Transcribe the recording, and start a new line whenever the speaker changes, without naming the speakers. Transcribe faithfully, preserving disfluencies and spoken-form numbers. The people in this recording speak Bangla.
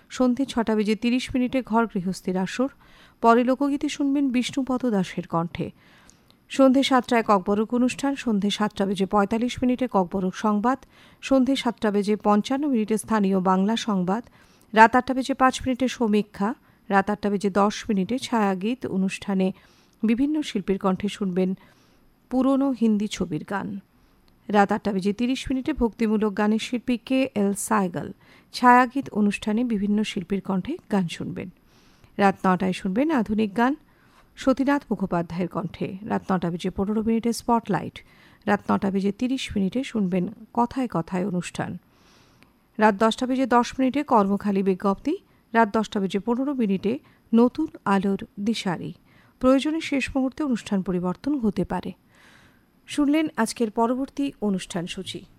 সন্ধে ছটা বেজে তিরিশ মিনিটে ঘর গৃহস্থীর আসর। পরে লোকগীতি শুনবেন বিষ্ণুপদ দাসের কণ্ঠে। সন্ধে সাতটায় ককবরক অনুষ্ঠান। সন্ধে সাতটা বেজে পঁয়তাল্লিশ মিনিটে ককবরক সংবাদ। সন্ধে সাতটা বেজে পঞ্চান্ন মিনিটে স্থানীয় বাংলা সংবাদ। রাত আটটা বেজে পাঁচ মিনিটে সমীক্ষা। রাত আটটা বেজে দশ মিনিটে ছায়াগীত অনুষ্ঠানে বিভিন্ন শিল্পীর কণ্ঠে শুনবেন পুরনো হিন্দি ছবির গান। রাত আটটা বেজে তিরিশ মিনিটে ভক্তিমূলক গানের শিল্পী কে এল সাইগাল ছায়াগীত অনুষ্ঠানে বিভিন্ন শিল্পীর কণ্ঠে গান শুনবেন। রাত নটায় শুনবেন আধুনিক গান সতীনাথ মুখোপাধ্যায়ের কণ্ঠে। রাত নটা বেজে পনেরো মিনিটে স্পটলাইট। রাত নটা বেজে তিরিশ মিনিটে শুনবেন কথায় কথায় অনুষ্ঠান। রাত দশটা বেজে দশ মিনিটে কর্মখালী বিজ্ঞপ্তি। রাত দশটা বেজে পনেরো মিনিটে নতুন আলোর দিশারি। প্রয়োজনে শেষ মুহূর্তে অনুষ্ঠান পরিবর্তন হতে পারে। শুনলেন আজকের পরবর্তী অনুষ্ঠান সূচি।